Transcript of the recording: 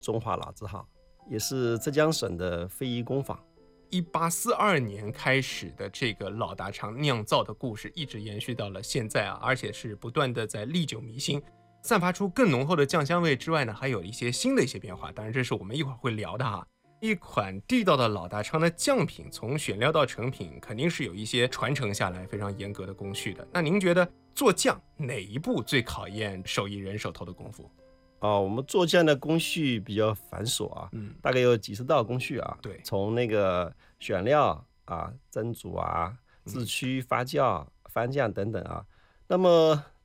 中华老字号，也是浙江省的非遗工坊。 1842年开始的这个老大昌酿造的故事，一直延续到了现在啊，而且是不断的在历久弥新，散发出更浓厚的酱香味之外呢，还有一些新的一些变化。当然，这是我们一会儿会聊的哈。一款地道的老大昌的酱品，从选料到成品，肯定是有一些传承下来非常严格的工序的。那您觉得做酱哪一步最考验手艺人手头的功夫？ 我们做酱的工序比较繁琐啊，大概有几十道工序啊。 对， 从那个选料啊、蒸煮啊、制曲、发酵、翻酱等等啊。那么